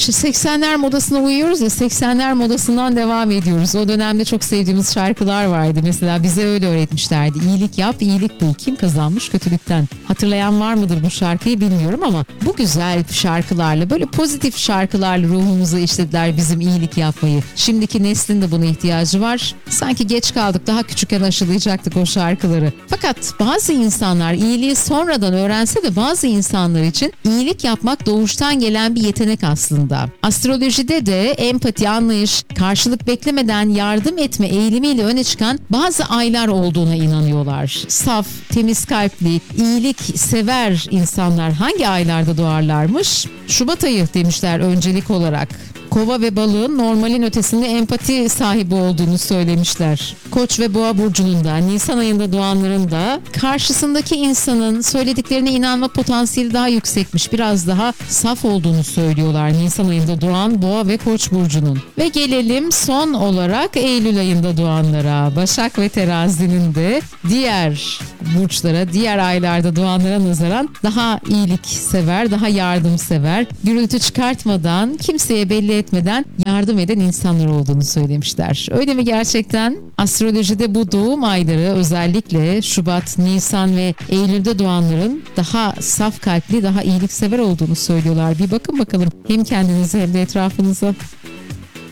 İşte 80'ler modasına uyuyoruz ya, 80'ler modasından devam ediyoruz. O dönemde çok sevdiğimiz şarkılar vardı. Mesela bize öyle öğretmişlerdi. İyilik yap, iyilik bul. Kim kazanmış kötülükten? Hatırlayan var mıdır bu şarkıyı bilmiyorum ama bu güzel şarkılarla, böyle pozitif şarkılarla ruhumuza işlediler bizim iyilik yapmayı. Şimdiki neslin de buna ihtiyacı var. Sanki geç kaldık, daha küçükken aşılayacaktık o şarkıları. Fakat bazı insanlar iyiliği sonradan öğrense de bazı insanlar için iyilik yapmak doğuştan gelen bir yetenek aslında. Astrolojide de empati, anlayış, karşılık beklemeden yardım etme eğilimiyle öne çıkan bazı aylar olduğuna inanıyorlar. Saf, temiz kalpli, iyilik sever insanlar hangi aylarda doğarlarmış? Şubat ayı demişler öncelik olarak. Kova ve balığın normalin ötesinde empati sahibi olduğunu söylemişler. Koç ve boğa burcunun da, Nisan ayında doğanların da karşısındaki insanın söylediklerine inanma potansiyeli daha yüksekmiş. Biraz daha saf olduğunu söylüyorlar Nisan ayında doğan boğa ve koç burcunun. Ve gelelim son olarak Eylül ayında doğanlara. Başak ve terazinin de diğer burçlara, diğer aylarda doğanlara nazaran daha iyilik sever, daha yardımsever, gürültü çıkartmadan, kimseye belli etmeden yardım eden insanlar olduğunu söylemişler. Öyle mi gerçekten? Astrolojide bu doğum ayları özellikle Şubat, Nisan ve Eylül'de doğanların daha saf kalpli, daha iyiliksever olduğunu söylüyorlar. Bir bakın bakalım hem kendinize hem de etrafınıza.